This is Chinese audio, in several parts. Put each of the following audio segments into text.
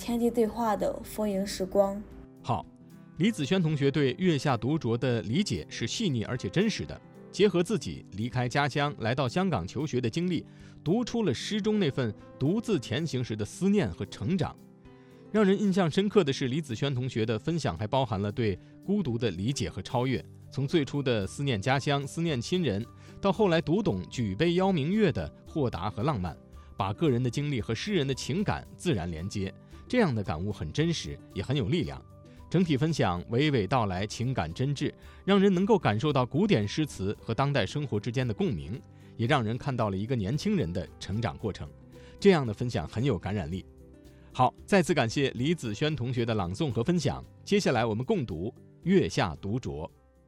天地对话的丰盈时光。 好，李子轩同学对月下独酌的理解是细腻而且真实的，结合自己离开家乡来到香港求学的经历，读出了诗中那份独自前行时的思念和成长。让人印象深刻的是，李子轩同学的分享还包含了对孤独的理解和超越，从最初的思念家乡、思念亲人，到后来读懂举杯邀明月的豁达和浪漫，把个人的经历和诗人的情感自然连接，这样的感悟很真实，也很有力量。整体分享娓娓道来，情感真挚，让人能够感受到古典诗词和当代生活之间的共鸣，也让人看到了一个年轻人的成长过程。这样的分享很有感染力。好，再次感谢李子轩同学的朗诵和分享。接下来我们共读《月下独酌》。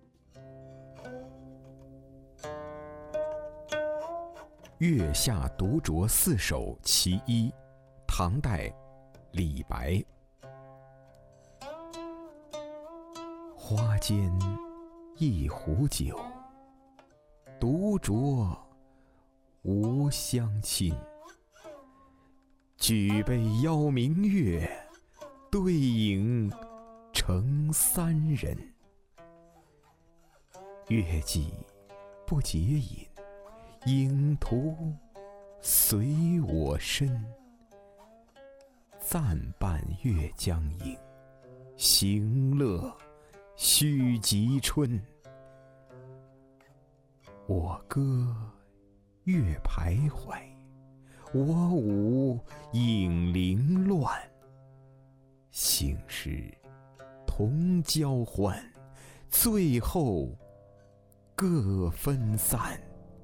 月下独酌四首其一，唐代，李白。花间一壶酒，独酌无相亲。举杯邀明月，对影成三人。月既不解饮，影徒随我身。暂伴月将影，行乐须及春。我歌月徘徊，我舞影零乱。醒时同交欢，醉后各分散。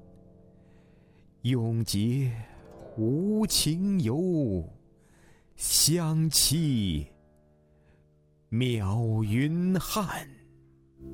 永结无情游，相期邈云汉。